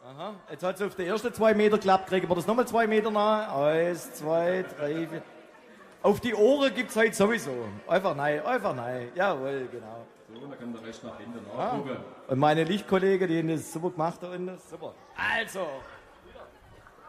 Aha, jetzt hat es auf die ersten 2 Meter geklappt. Kriegen wir das nochmal 2 Meter nach? 1, 2, 3, 4. Auf die Ohren gibt es heute sowieso. Einfach nein. Jawohl, genau. So, dann kann der Rest nach hinten nachgucken. Und meine Lichtkollegen, die haben das super gemacht da unten. Super. Also.